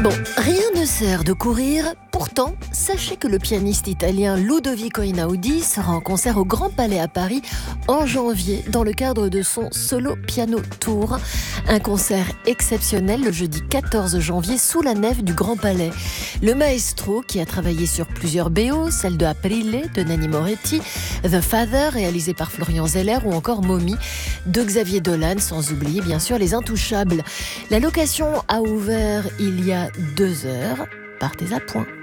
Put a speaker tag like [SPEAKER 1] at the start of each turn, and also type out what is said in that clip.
[SPEAKER 1] Bon, rien ne sert de courir. Pourtant, sachez que le pianiste italien Ludovico Einaudi sera en concert au Grand Palais à Paris en janvier dans le cadre de son Solo Piano Tour. Un concert exceptionnel le jeudi 14 janvier sous la nef du Grand Palais. Le maestro, qui a travaillé sur plusieurs BO, celle de Aprile de Nanni Moretti, The Father réalisé par Florian Zeller ou encore Mommy de Xavier Dolan, sans oublier bien sûr Les Intouchables. La location a ouvert il y a 2 heures. Partez à point.